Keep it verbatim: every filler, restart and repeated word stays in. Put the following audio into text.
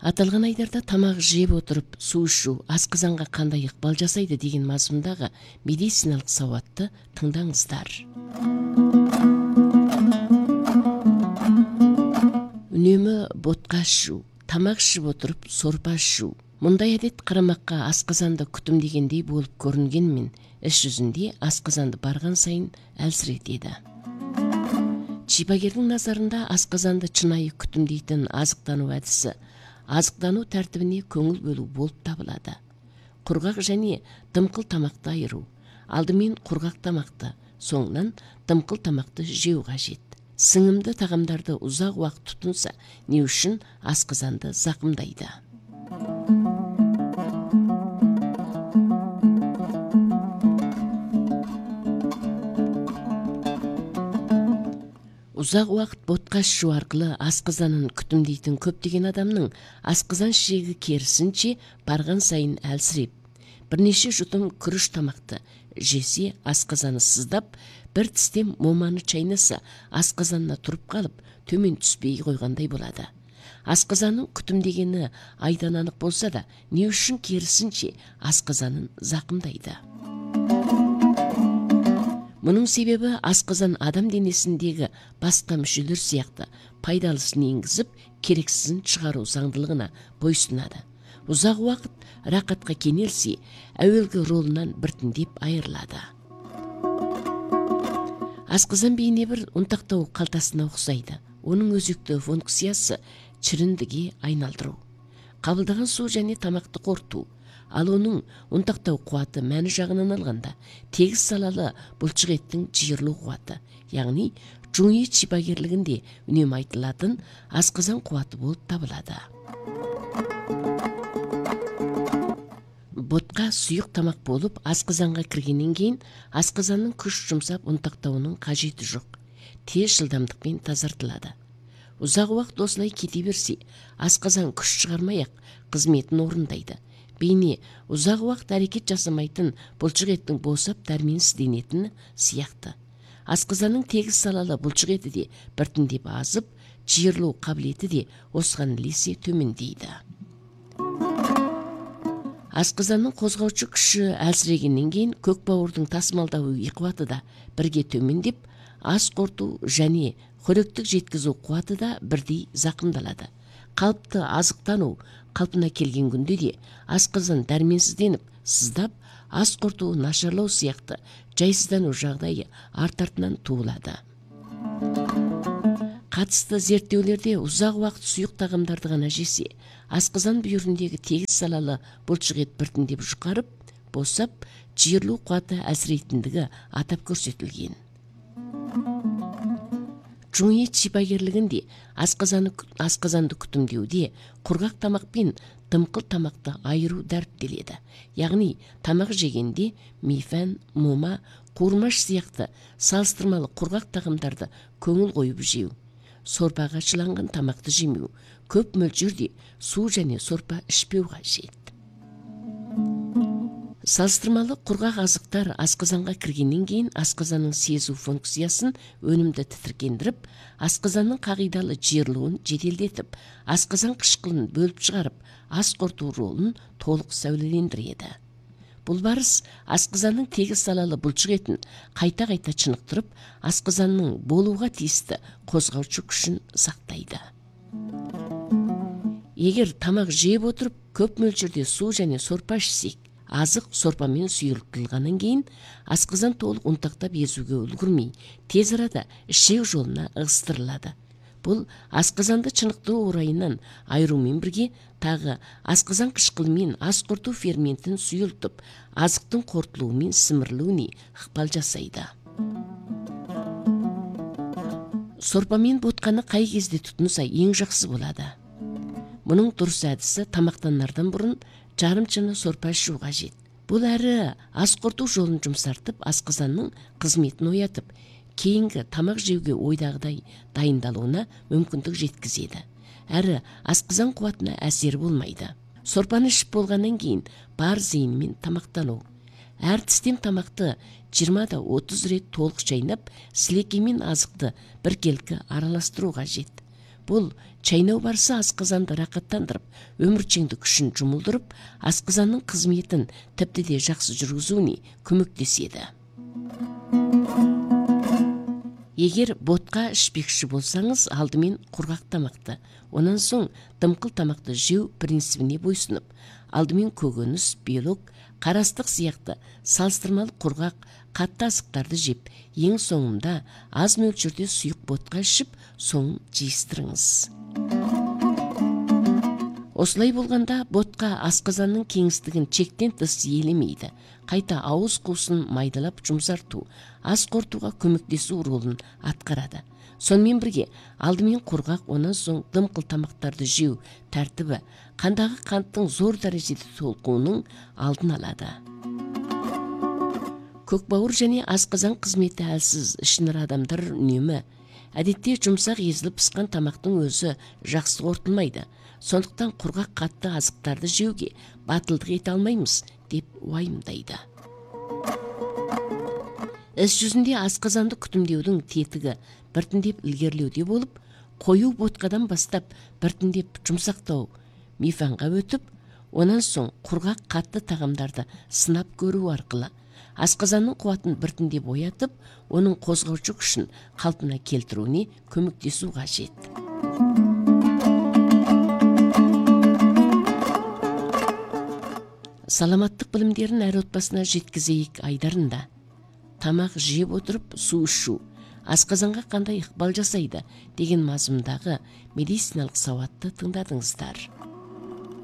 Аталган айдарда тамак жеп отуруп суу ичүү асказанга кандай ыкпал жасайды деген мазмундагы медициналык сабатты тыңдаңыздар. Үнөмө ботка ичүү, тамак ичип отуруп сорпа ичүү. Мындай адет карамакка асказанды күтүмдегендей болуп көрүнгенмен, иш жүзүндө асказанды барган сайын әлсиретеді. Чипагердин назарында асказанды чынайы күтүмдейтин азыктануу адиси азыктануу тартибине көңүл бөлүү болуп табылады. Кургак және дымкыл тамакты айыруу. Алдымен кургак тамакты, соңунан дымкыл тамакты жеүү кажет. Сыңымды тагамдарды узак убакыт тутунса, не үчүн асказанды закымдайды. Узак убакыт ботка ичүү аркылы асказанын күтүмдейтин көптөгөн адамдын асказан шеги керисинче барган сайын әлсиреп, бир нече жутум күрүч тамакты жесе асказаны сыздап, бир тистем моманы чайнаса асказанына туруп калып, төмөн түспей койгондой болот. Асказанын күтүмдегени айдан анык болса да, не үчүн керисинче асказанын закымдайды. Мунун себеби асказан адам денесиндеги башка мүчөлөр сыяктуу пайдалысын энгизип, керексизин чыгаруу заңдылыгына бойсунады. Узак убакыт ракатка кенелси, әуелги ролунан биртиндеп айырылады. Асказан бейне бир унтактоо калтасына окшойт. Онун өзүктүү функциясы чириндиги айналдыруу, кабылдаган суу және тамакты кортуу. Ал онун унтактоо кубаты мәни жагынан алганда тегиз салалы булчук эттин жыйырылуу кубаты, яғни жуңи чипагерлигинде үнөмө айтылатын асказан кубаты болуп табылады. Ботка суюк тамак болуп асказанга киргенден кийин асказанын күч жумсап унтактоонун кажети жок. Тез жылдамдык менен тазартылады. Узак убакыт осулай кете берсе, асказан күч чыгармай-ак кызметін орундайды. Бейне узак убакыт аракет жасамайтын булчук эттин боосап дарменсизденетини сыяктуу. Асказанын тегиз салалы булчук эти де биртиндеп азып, жыйырылуу кабилети де осуган элесе төмөндөйдү. Асказанын козгоочу күчү әлсирегенден кийин көк бауырдун тасмалдоо кубаты да бирге төмөндеп, ас кортуу және хөрөктүк жеткизүү кубаты да бирдей закымдалады. Калпты азыктануу калпына келген күндө де асказан дарменсизденип, сыздап, ас кортуу нашарлоо сыяктуу жайсыздануу жагдайы арт артынан туулады. Катысты зерттөөлөрдө узак убакыт суюк тагамдарды гана жесе, асказан бүйүрүндөгү тегиз салалы булчук эт биртиндеп жукарып, боосап, жыйырылуу кубаты әлсирейтиндиги атап көрсөтүлгөн. Жуңи чипагерлигинде асказанды күтүмдөөдө кургак тамак пен дымкыл тамакты айыруу дарптеледі. Яғни тамак жегенде мифен, мома, курмаш сыяктуу салыштырмалуу кургак тагамдарды көңүл коюп жеүү, сорпага чыланган тамакты жемөө, көп мөлчөрдө суу және сорпа ичпөө кажет. Салыштырмалуу кургак азыктар асказанга киргенден кийин асказанын сезүү функциясын өнүмдү титиркендирип, асказанын кагыйдалуу жыйырылуун жетелдетип, асказан кышкылын бөлүп чыгарып, ас кортуу ролун толук сөөлөлөндүрөдү. Бул барыс асказанын тегиз салалы булчук этин кайта-кайта чыныктырып, асказанын болууга тийиштүү козгоочу күчүн сактайды. Эгер тамак жеп отуруп көп мөлчөрдө суу және сорпа ичсек, азык сорпа менен сүйүрүлтүлгандан кийин асказан толук унтактап эзүүгө үлгүрмөй, тез арада ишек жолуна ыгыстырылады. Бул асказанды чыныктоо урайынан айыруу менен бирге тагы асказан кышкылы менен ас кортуу ферментин сүйүлтүп, азыктын кортулуу менен симирилүүнү ыкпал жасайды. Сорпа менен ботканы кай кезде тутунса эң жакшы болот. Мунун дурус адиси тамактанардан бурун жарым чыны сорпа ичүү кажет. Бул әрі ас кортуу жолун жумсартып, асказанын кызметин оятып, кейинги тамак жеуге ойдагыдай дайындалууна мүмкүндүк жеткизеді. Әрі асказан кубатына әсер болмайды. Сорпаны ичип болгандан кийин бар зыйынмен тамактануу. Әр тистем тамакты жыйырма да отуз рет толук чайнап, силекеймен азыкты бир келки аралаштыруу кажет. Бұл чайнау барысы асқазанды рақаттандырып, өмірчеңдік күшін жұмылдырып, асқазанның қызметін тіпті де жақсы жүргізуіне көмектеседі. Егер ботқа ішпекші болсаңыз, алдымен құрғақ тамақты, онан соң дымқыл тамақты жеу принцибіне бойсынып, алдымен көкөніс, белок, қарастық сияқты салыстырмалы құрғақ, қатты азықтарды жеп, ең соңында аз мөлшерде сұйық ботқа ішіп, соңын жиыстырыңыз. Осылай болғанда ботқа асқазанның кеңістігін чектен тыс елемейді. Қайта ауыз қуысын майдалап жұмсарту, ас қорытуға көмектесу ролын атқарады. Сонымен бірге, алдымен құрғақ, онан соң дымқыл тамақтарды жеу тәртібі қандағы қанттың зор дәрежеде толқуының алдын алады. Көкбауыр және асқазан қызметі әлсіз ішінар адамдар үнемі. Әдетте жұмсақ езіліп пысқан тамақтың өзі жақсы қорытылмайды. Сондықтан құрғақ қатты азықтарды жеуге батылдық ете алмаймыз деп уайымдайды. Іс жүзінде асқазанды күтімдеудің тетігі біртіндеп ілгерілеуде болып, қою ботқадан бастап біртіндеп жұмсақтау мифанға өтіп, онан соң құрғақ қатты тағамдарды сынап көру арқылы асқазанның қуатын біртіндеп оятып, оның қозғаушы күшін қалпына келтіруіне көмектесу қажет. Саламаттық білімдерін әр отбасына жеткізейік айдарында. Тамақ жеп отырып су ішу асқазанға қандай ықпал жасайды деген мазмұндағы медициналық сауатты тыңдадыңыздар.